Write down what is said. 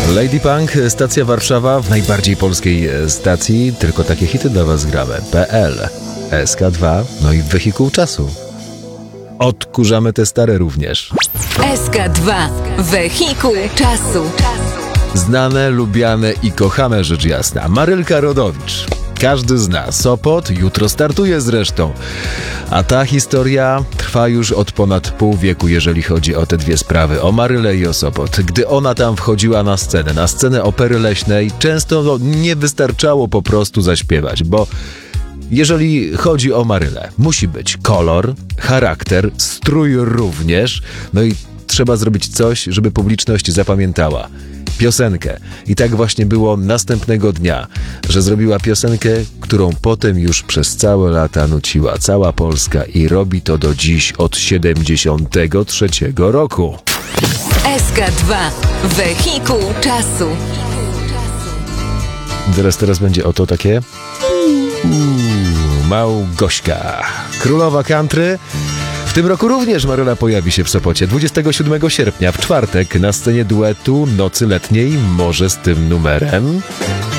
Lady Punk, stacja Warszawa, w najbardziej polskiej stacji, tylko takie hity dla was gramy. PL, SK2, no i Wehikuł Czasu. Odkurzamy te stare również. SK2, Wehikuł Czasu. Znane, lubiane i kochane, rzecz jasna. Marylka Rodowicz. Każdy zna. Sopot jutro startuje zresztą. A ta historia trwa już od ponad pół wieku, jeżeli chodzi o te dwie sprawy, o Marylę i o Sopot. Gdy ona tam wchodziła na scenę Opery Leśnej, często nie wystarczało po prostu zaśpiewać, bo jeżeli chodzi o Marylę, musi być kolor, charakter, strój również, no i trzeba zrobić coś, żeby publiczność zapamiętała piosenkę. I tak właśnie było następnego dnia, że zrobiła piosenkę, którą potem już przez całe lata nuciła cała Polska i robi to do dziś od 73 roku. SK2, Wehikuł Czasu. Teraz będzie oto takie... Małgośka, królowa country. W tym roku również Maryla pojawi się w Sopocie 27 sierpnia w czwartek na scenie duetu Nocy Letniej, może z tym numerem.